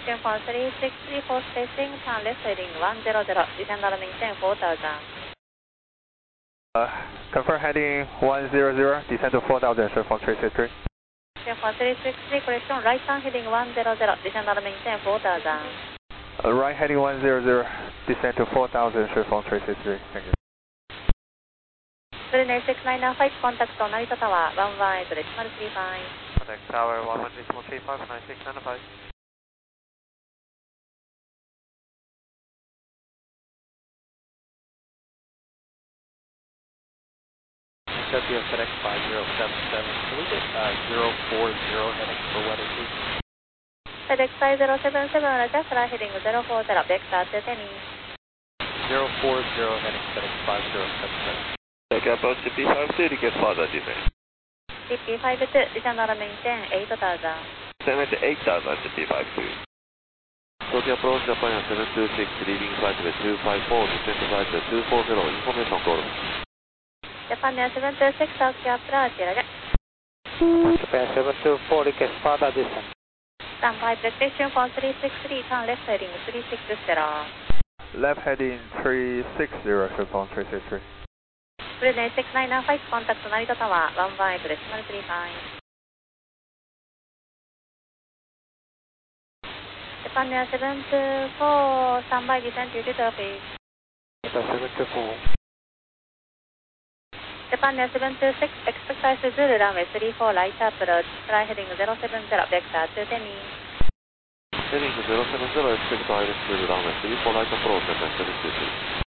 Tune 4363 spacing, turn left heading 100, descend and maintain 4000. Confirm heading 100, descend to 4000, short from 363. Tune 4363, correction, right turn heading 100, descend and maintain 4000. Right heading 100, descend to 4000, short from 363. Thank you. Brunei 6995, contact Narita Tower, 118 decimal 35. Contact Tower 118.35, 9695. Tokyo FedEx 5077. Can we get 040 heading for weather, please? FedEx 5077, Roger, fly heading 040, vector to Tenny. 040 heading FedEx 5077. Take approach to P52 to get further descent. TP52, descend and maintain 8000. Descend to 8000 to P52. Tokyo approach Japan 726, leaving flight with 254, descent to flight 240, information call. Japan Air 726, Tokyo approach, Roger. Japan 724, request further descent. Standby protection for 363, turn left heading 360. Left heading 360, short from 363. Brunei 6995, contact Narita Tower, 118 decimal 35. Japan Air 724, standby descent duty to office. Japan 724. Japan Air 726, expect ice Zulu runway 34, light approach, fly heading 070, vector to Tenny. Heading 070, expect iris to runway 34, light approach, Japan 726.